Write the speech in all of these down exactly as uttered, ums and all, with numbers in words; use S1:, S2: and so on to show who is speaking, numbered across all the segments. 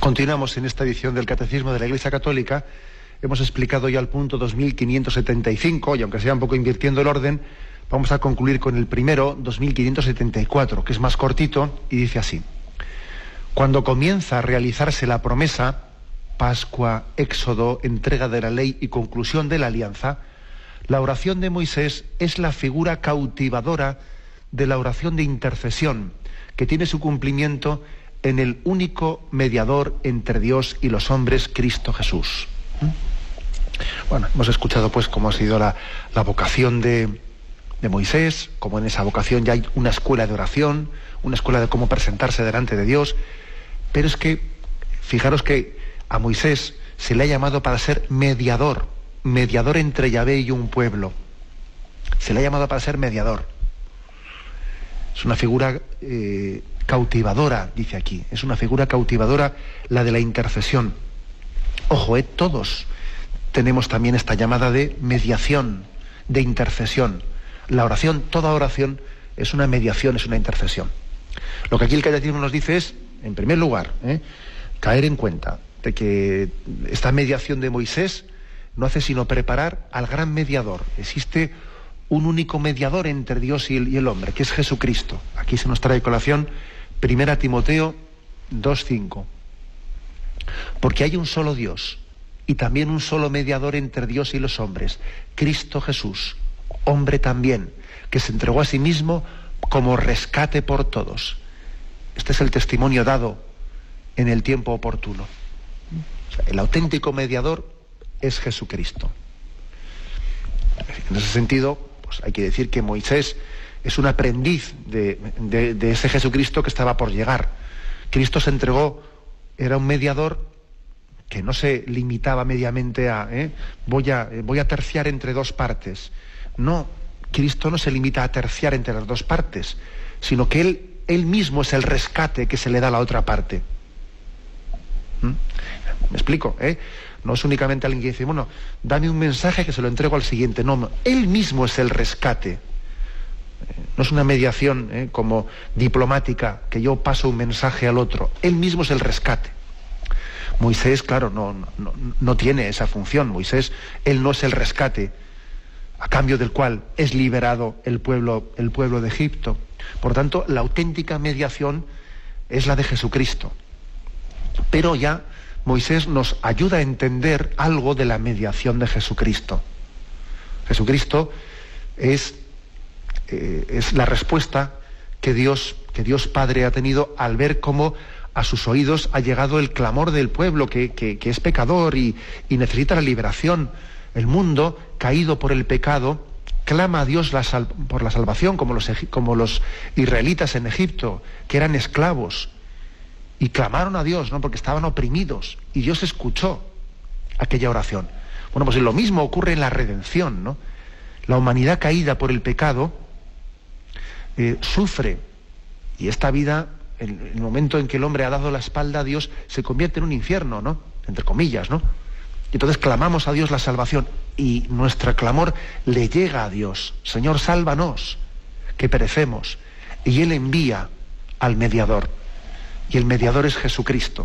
S1: Continuamos en esta edición del Catecismo de la Iglesia Católica. Hemos explicado ya el punto dos mil quinientos setenta y cinco, y aunque sea un poco invirtiendo el orden, vamos a concluir con el primero, dos mil quinientos setenta y cuatro, que es más cortito, y dice así: cuando comienza a realizarse la promesa, Pascua, Éxodo, entrega de la ley y conclusión de la alianza, la oración de Moisés es la figura cautivadora de la oración de intercesión, que tiene su cumplimiento en el único mediador entre Dios y los hombres, Cristo Jesús. Bueno, hemos escuchado pues cómo ha sido la, la vocación de, de Moisés, cómo en esa vocación ya hay una escuela de oración, una escuela de cómo presentarse delante de Dios, pero es que, fijaros que a Moisés se le ha llamado para ser mediador, mediador entre Yahvé y un pueblo. Se le ha llamado para ser mediador. Es una figura eh, cautivadora, dice aquí. Es una figura cautivadora la de la intercesión. Ojo, eh, todos tenemos también esta llamada de mediación, de intercesión. La oración, toda oración, es una mediación, es una intercesión. Lo que aquí el Catecismo nos dice es, en primer lugar, eh, caer en cuenta de que esta mediación de Moisés no hace sino preparar al gran mediador. Existe un único mediador entre Dios y el, y el hombre, que es Jesucristo. Aquí se nos trae colación primera Timoteo dos cinco. Porque hay un solo Dios y también un solo mediador entre Dios y los hombres, Cristo Jesús, hombre también, que se entregó a sí mismo como rescate por todos. Este es el testimonio dado en el tiempo oportuno. O sea, el auténtico mediador es Jesucristo. En ese sentido, pues hay que decir que Moisés es un aprendiz de, de, de ese Jesucristo que estaba por llegar. Cristo se entregó, era un mediador que no se limitaba mediamente a ¿eh? voy a voy a terciar entre dos partes. No, Cristo no se limita a terciar entre las dos partes, sino que él, él mismo es el rescate que se le da a la otra parte. ¿Mm? ¿Me explico? ¿Eh? No es únicamente alguien que dice, bueno, dame un mensaje que se lo entrego al siguiente. No, él mismo es el rescate. No es una mediación ¿eh? como diplomática, que yo paso un mensaje al otro. Él mismo es el rescate. Moisés, claro, no, no, no tiene esa función. Moisés, él no es el rescate, a cambio del cual es liberado el pueblo, el pueblo de Egipto. Por tanto, la auténtica mediación es la de Jesucristo. Pero ya Moisés nos ayuda a entender algo de la mediación de Jesucristo. Jesucristo es, eh, es la respuesta que Dios, que Dios Padre ha tenido al ver cómo a sus oídos ha llegado el clamor del pueblo que, que, que es pecador y, y necesita la liberación. El mundo, caído por el pecado, clama a Dios la sal, por la salvación, como los, como los israelitas en Egipto, que eran esclavos. Y clamaron a Dios, ¿no? Porque estaban oprimidos. Y Dios escuchó aquella oración. Bueno, pues lo mismo ocurre en la redención, ¿no? La humanidad caída por el pecado eh, sufre. Y esta vida, en el momento en que el hombre ha dado la espalda a Dios, se convierte en un infierno, ¿no? Entre comillas, ¿no? Y entonces clamamos a Dios la salvación. Y nuestro clamor le llega a Dios. Señor, sálvanos, que perecemos. Y Él envía al mediador. Y el mediador es Jesucristo.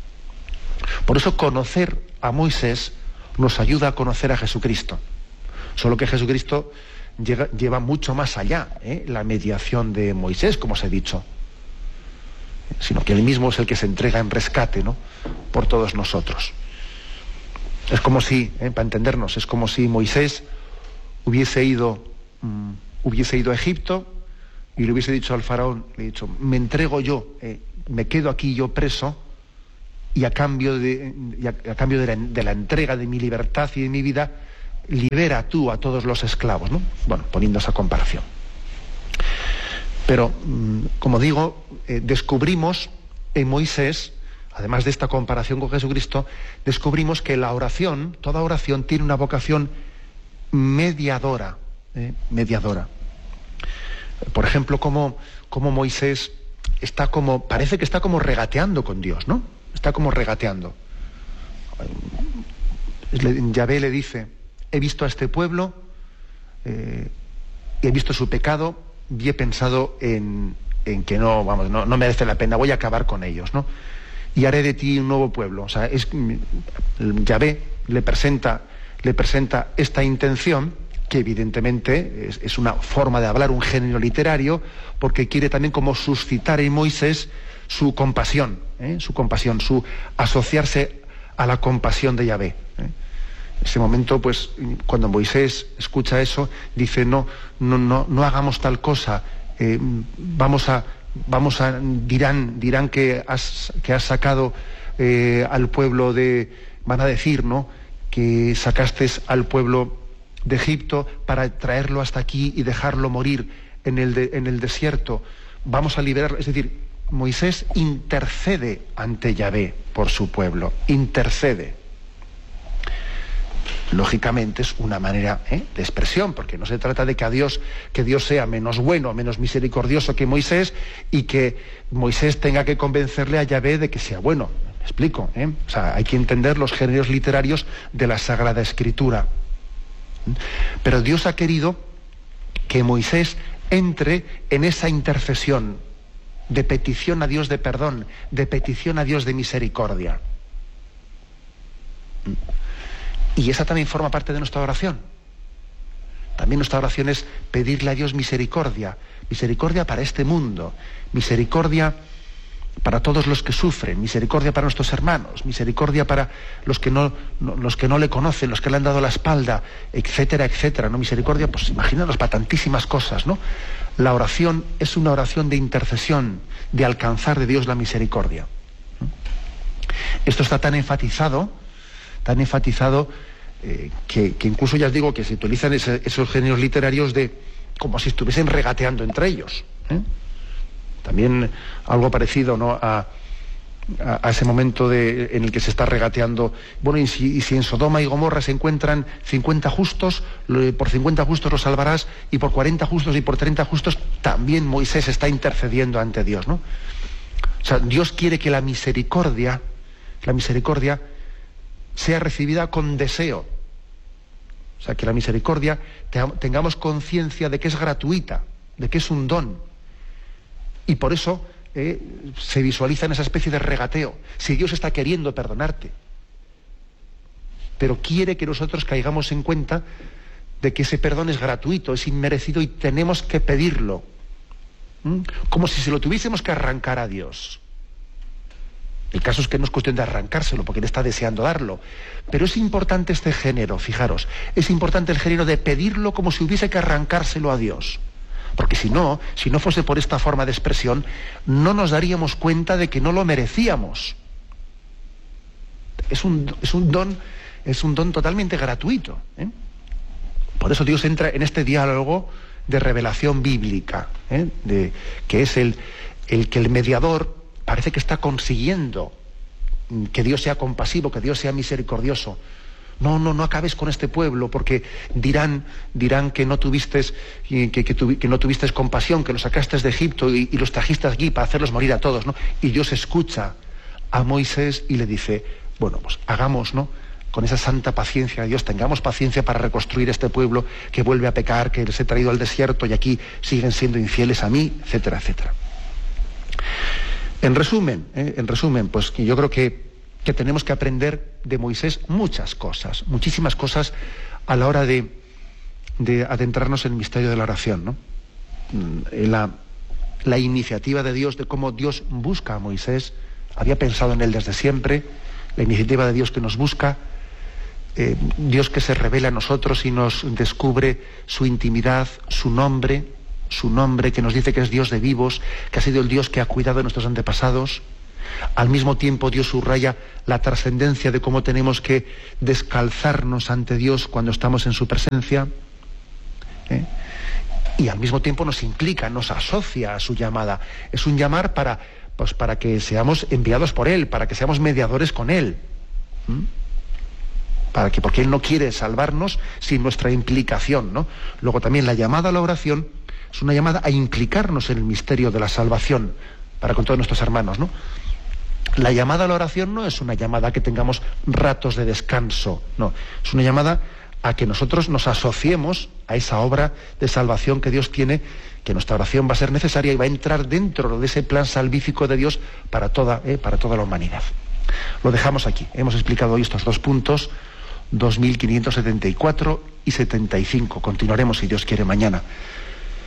S1: Por eso conocer a Moisés nos ayuda a conocer a Jesucristo. Solo que Jesucristo llega, lleva mucho más allá, ¿eh? la mediación de Moisés, como os he dicho. Sino que Él mismo es el que se entrega en rescate, ¿no? por todos nosotros. Es como si, ¿eh? para entendernos, es como si Moisés hubiese ido, um, hubiese ido a Egipto y le hubiese dicho al faraón, le he dicho, me entrego yo, eh, me quedo aquí yo preso y a cambio de, y a, a cambio de la, de la entrega de mi libertad y de mi vida, libera tú a todos los esclavos, ¿no? Bueno, poniendo esa comparación. Pero, como digo, eh, descubrimos en Moisés, además de esta comparación con Jesucristo, descubrimos que la oración, toda oración tiene una vocación mediadora, ¿eh? mediadora. Por ejemplo, como, como Moisés está como, parece que está como regateando con Dios, ¿no? Está como regateando. Yahvé le dice, he visto a este pueblo, eh, he visto su pecado y he pensado en, en que no, vamos, no, no merece la pena, voy a acabar con ellos, ¿no? y haré de ti un nuevo pueblo. O sea, es, Yahvé le presenta, le presenta esta intención, que evidentemente es, es una forma de hablar, un género literario, porque quiere también como suscitar en Moisés su compasión, ¿eh? su compasión, su asociarse a la compasión de Yahvé. ¿eh? En ese momento, pues, cuando Moisés escucha eso, dice, no, no, no, no hagamos tal cosa, eh, vamos a, vamos a, dirán, dirán que has, que has sacado eh, al pueblo de, van a decir, ¿no?, que sacaste al pueblo de Egipto para traerlo hasta aquí y dejarlo morir en el, de, en el desierto. Vamos a liberarlo. Es decir, Moisés intercede ante Yahvé por su pueblo, intercede. Lógicamente es una manera ¿eh? de expresión, porque no se trata de que a Dios, que Dios sea menos bueno, menos misericordioso que Moisés, y que Moisés tenga que convencerle a Yahvé de que sea bueno. Me explico, ¿eh? O sea, hay que entender los géneros literarios de la Sagrada Escritura. Pero Dios ha querido que Moisés entre en esa intercesión de petición a Dios de perdón, de petición a Dios de misericordia. Y esa también forma parte de nuestra oración. También nuestra oración es pedirle a Dios misericordia, misericordia para este mundo, misericordia para todos los que sufren, misericordia para nuestros hermanos, misericordia para los que no, no, los que no le conocen, los que le han dado la espalda, etcétera, etcétera, ¿no? Misericordia, pues imaginaros, para tantísimas cosas, ¿no? La oración es una oración de intercesión, de alcanzar de Dios la misericordia. Esto está tan enfatizado, tan enfatizado, eh, que, que incluso ya os digo que se utilizan ese, esos géneros literarios de como si estuviesen regateando entre ellos, ¿eh? También algo parecido, ¿no?, a, a, a ese momento de, en el que se está regateando. Bueno, y si, y si en Sodoma y Gomorra se encuentran cincuenta justos, por cincuenta justos los salvarás, y por cuarenta justos y por treinta justos también Moisés está intercediendo ante Dios, ¿no? O sea, Dios quiere que la misericordia, la misericordia sea recibida con deseo. O sea, que la misericordia tengamos conciencia de que es gratuita, de que es un don. Y por eso eh, se visualiza en esa especie de regateo. Si Dios está queriendo perdonarte, pero quiere que nosotros caigamos en cuenta de que ese perdón es gratuito, es inmerecido y tenemos que pedirlo. ¿Mm? Como si se lo tuviésemos que arrancar a Dios. El caso es que no es cuestión de arrancárselo, porque Él está deseando darlo. Pero es importante este género, fijaros, es importante el género de pedirlo como si hubiese que arrancárselo a Dios. Porque si no, si no fuese por esta forma de expresión, no nos daríamos cuenta de que no lo merecíamos. Es un, es un don, es un don totalmente gratuito, ¿eh? Por eso Dios entra en este diálogo de revelación bíblica, ¿eh? de, que es el, el que el mediador parece que está consiguiendo que Dios sea compasivo, que Dios sea misericordioso. No, no, no acabes con este pueblo, porque dirán, dirán que no tuviste, que, que, tuvi, que no tuviste compasión, que los sacaste de Egipto y, y los trajiste aquí para hacerlos morir a todos, ¿no? Y Dios escucha a Moisés y le dice, bueno, pues hagamos, ¿no?, con esa santa paciencia de Dios, tengamos paciencia para reconstruir este pueblo que vuelve a pecar, que les he traído al desierto y aquí siguen siendo infieles a mí, etcétera, etcétera. En resumen, ¿eh? en resumen, pues que yo creo que que tenemos que aprender de Moisés muchas cosas, muchísimas cosas a la hora de, de adentrarnos en el misterio de la oración, ¿no? La, la iniciativa de Dios, de cómo Dios busca a Moisés, había pensado en él desde siempre, la iniciativa de Dios que nos busca, eh, Dios que se revela a nosotros y nos descubre su intimidad, su nombre, su nombre, que nos dice que es Dios de vivos, que ha sido el Dios que ha cuidado de nuestros antepasados. Al mismo tiempo Dios subraya la trascendencia de cómo tenemos que descalzarnos ante Dios cuando estamos en su presencia, ¿eh? Y al mismo tiempo nos implica, nos asocia a su llamada. Es un llamar para, pues, para que seamos enviados por Él, para que seamos mediadores con Él, ¿Mm? para que, porque Él no quiere salvarnos sin nuestra implicación, ¿no? Luego también la llamada a la oración es una llamada a implicarnos en el misterio de la salvación para con todos nuestros hermanos, ¿no? La llamada a la oración no es una llamada a que tengamos ratos de descanso, no, es una llamada a que nosotros nos asociemos a esa obra de salvación que Dios tiene, que nuestra oración va a ser necesaria y va a entrar dentro de ese plan salvífico de Dios para toda, eh, para toda la humanidad. Lo dejamos aquí. Hemos explicado hoy estos dos puntos, dos mil quinientos setenta y cuatro y setenta y cinco. Continuaremos, si Dios quiere, mañana